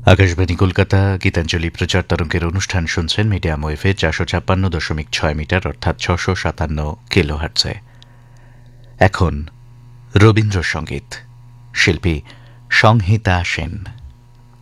আকাশবাণী কলকাতা গীতাঞ্জলি প্রচার তরঙ্গের অনুষ্ঠান শুনছেন মিডিয়াম ওয়েভে 456.6 মিটার অর্থাৎ 657 কিলোহার্টজে। এখন রবীন্দ্রসঙ্গীত, শিল্পী সংহিতা সেন।